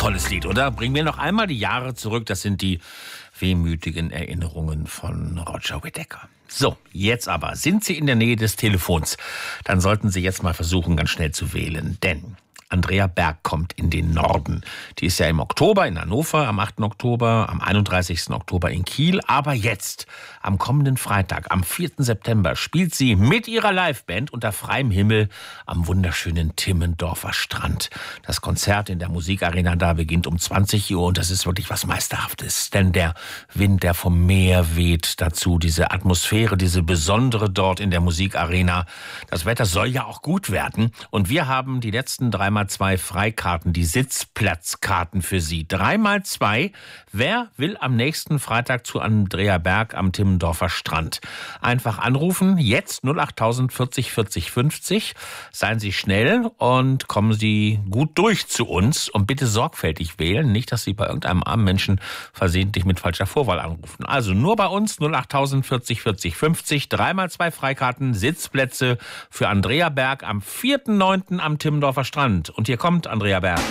Tolles Lied, oder? Bringen wir noch einmal die Jahre zurück. Das sind die wehmütigen Erinnerungen von Roger Whittaker. So, jetzt aber. Sind Sie in der Nähe des Telefons? Dann sollten Sie jetzt mal versuchen, ganz schnell zu wählen. Denn Andrea Berg kommt in den Norden. Die ist ja im Oktober in Hannover, am 8. Oktober, am 31. Oktober in Kiel. Aber jetzt, am kommenden Freitag, am 4. September, spielt sie mit ihrer Liveband unter freiem Himmel am wunderschönen Timmendorfer Strand. Das Konzert in der Musikarena da beginnt um 20 Uhr und das ist wirklich was Meisterhaftes. Denn der Wind, der vom Meer weht, dazu diese Atmosphäre, diese besondere dort in der Musikarena. Das Wetter soll ja auch gut werden. Und wir haben die letzten 3x2 Freikarten, die Sitzplatzkarten für Sie. 3x2. Wer will am nächsten Freitag zu Andrea Berg am Timmendorfer Strand? Einfach anrufen, jetzt 08000 40 40 50. Seien Sie schnell und kommen Sie gut durch zu uns und bitte sorgfältig wählen. Nicht, dass Sie bei irgendeinem armen Menschen versehentlich mit falscher Vorwahl anrufen. Also nur bei uns 08000 40 40 50. 3x2 Freikarten, Sitzplätze für Andrea Berg am 4.9. am Timmendorfer Strand. Und hier kommt Andrea Berg.